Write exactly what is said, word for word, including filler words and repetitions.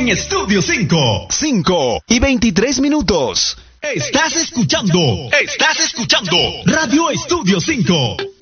en Estudio cinco. cinco y veintitrés minutos. Estás escuchando, estás escuchando Radio Estudio cinco.